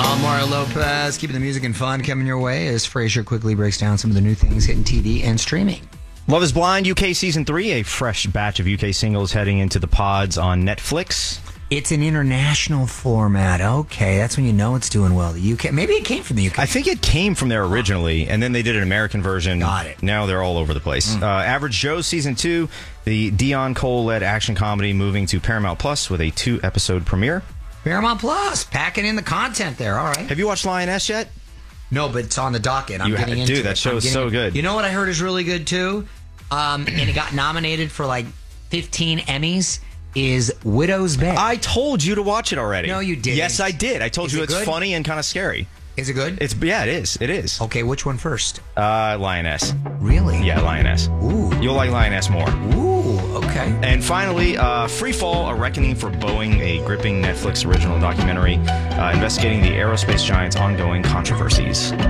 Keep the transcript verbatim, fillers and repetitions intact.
I'm Mario Lopez, keeping the music and fun coming your way as Frasier quickly breaks down some of the new things hitting T V and streaming. Love is Blind U K Season three, a fresh batch of U K singles heading into the pods on Netflix. It's an international format. Okay, that's when you know it's doing well. The U K, maybe it came from the U K. I think it came from there originally, and then they did an American version. Got it. Now they're all over the place. Mm. Uh, Average Joe Season two, the Dion Cole-led action comedy moving to Paramount Plus with a two-episode premiere. Paramount Plus, packing in the content there. All right. Have you watched Lioness yet? No, but it's on the docket. I'm you getting ha- into dude, it. that show is so good. You know what I heard is really good, too? Um, and it got nominated for like fifteen Emmys, is Widow's Bed. I told you to watch it already. No, you didn't. Yes, I did. I told is you it it's good? funny and kind of scary. Is it good? It's Yeah, it is. It is. Okay, which one first? Uh, Lioness. Really? Yeah, Lioness. Ooh. You'll like Lioness more. Ooh, okay. And finally, uh, Freefall, A Reckoning for Boeing, a gripping Netflix original documentary uh, investigating the aerospace giant's ongoing controversies.